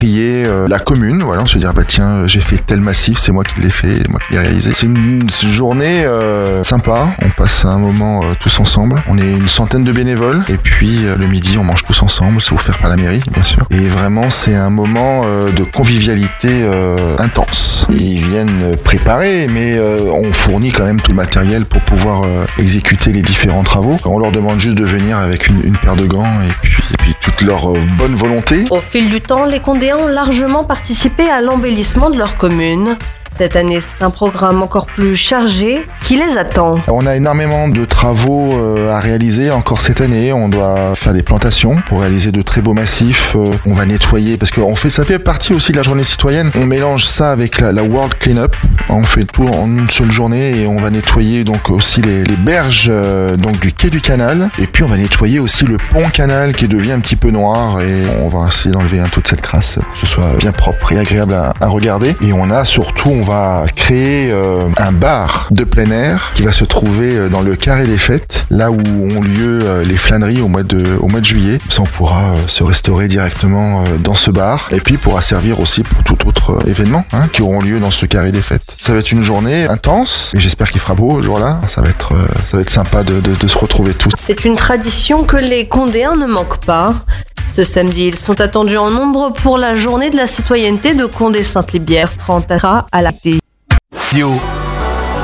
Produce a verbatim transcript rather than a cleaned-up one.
prier euh, la commune, voilà, on se dire bah tiens, j'ai fait tel massif, c'est moi qui l'ai fait, c'est moi qui l'ai réalisé. C'est une, une journée euh, sympa, on passe un moment euh, tous ensemble. On est une centaine de bénévoles et puis euh, le midi on mange tous ensemble, c'est offert par la mairie bien sûr. Et vraiment c'est un moment euh, de convivialité euh, intense. Ils viennent préparer, mais euh, on fournit quand même tout le matériel pour pouvoir euh, exécuter les différents travaux. On leur demande juste de venir avec une, une paire de gants et puis, et puis toute leur euh, bonne volonté. Au fil du temps, les Condéens ont largement participé à l'embellissement de leur commune. Cette année, c'est un programme encore plus chargé qui les attend. On a énormément de travaux euh, à réaliser encore cette année. On doit faire des plantations pour réaliser de très beaux massifs. Euh, on va nettoyer parce que on fait, ça fait partie aussi de la journée citoyenne. On mélange ça avec la, la World Cleanup. On fait tout en une seule journée et on va nettoyer donc aussi les, les berges euh, donc du quai du canal. Et puis on va nettoyer aussi le pont canal qui devient un petit peu noir et on va essayer d'enlever hein, toute cette crasse, que ce soit bien propre et agréable à, à regarder. Et on a surtout on va créer euh, un bar de plein air qui va se trouver dans le carré des fêtes, là où ont lieu euh, les flâneries au mois de, au mois de juillet. Ça, on pourra euh, se restaurer directement euh, dans ce bar et puis pourra servir aussi pour tout autre euh, événement hein, qui auront lieu dans ce carré des fêtes. Ça va être une journée intense, mais j'espère qu'il fera beau ce jour-là. Ça va être, euh, ça va être sympa de, de, de se retrouver tous. C'est une tradition que les Condéens ne manquent pas. Ce samedi, ils sont attendus en nombre pour la journée de la citoyenneté de Condé-Sainte-Libière, trente à la T. Yo.